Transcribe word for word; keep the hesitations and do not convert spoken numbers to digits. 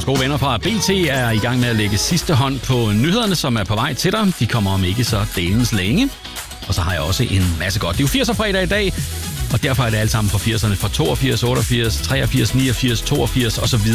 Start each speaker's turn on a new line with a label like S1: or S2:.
S1: gode venner fra B T er i gang med at lægge sidste hånd på nyhederne, som er på vej til dig. De kommer om ikke så delens længe. Og så har jeg også en masse godt. Det er jo firser fredag i dag, og derfor er det alt sammen fra firserne. Fra toogfirs, otteogfirs, treogfirs, niogfirs, toogfirs osv.